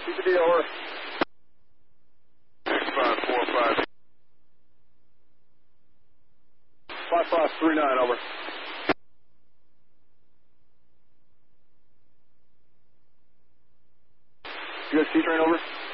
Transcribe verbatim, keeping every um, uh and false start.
Keep the deal, over. six five four five. five five three nine, over. U S C train, over.